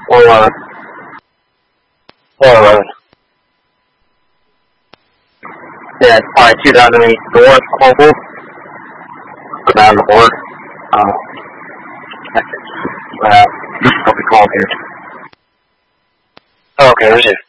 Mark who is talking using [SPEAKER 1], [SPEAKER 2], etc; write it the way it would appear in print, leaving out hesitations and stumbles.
[SPEAKER 1] 411. 411. Yeah, it's probably 2008 North Global. Go down the board. I'll be calling here.
[SPEAKER 2] Okay, receive.